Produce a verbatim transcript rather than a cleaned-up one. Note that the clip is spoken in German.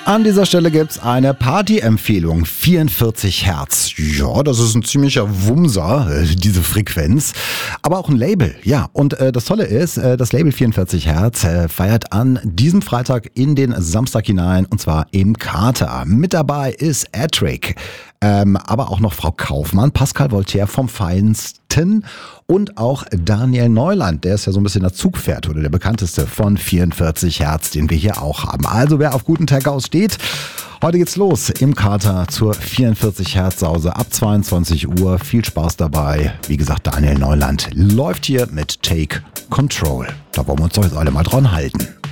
An dieser Stelle gibt's eine Party-Empfehlung. vierundvierzig Hertz. Ja, das ist ein ziemlicher Wumser, äh, diese Frequenz. Aber auch ein Label, ja. Und äh, das Tolle ist, äh, das Label vierundvierzig Hertz äh, feiert an diesem Freitag in den Samstag hinein, und zwar im Kater. Mit dabei ist Edric, ähm, aber auch noch Frau Kaufmann, Pascal Voltaire vom Feinsten und auch Daniel Neuland. Der ist ja so ein bisschen der Zugpferd oder der bekannteste von vierundvierzig Hertz, den wir hier auch haben. Also wer auf guten Tag aussteht, heute geht's los im Kater zur vierundvierzig Hertz Sause ab zweiundzwanzig Uhr. Viel Spaß dabei. Wie gesagt, Daniel Neuland läuft hier mit Take Control. Da wollen wir uns doch jetzt alle mal dran halten.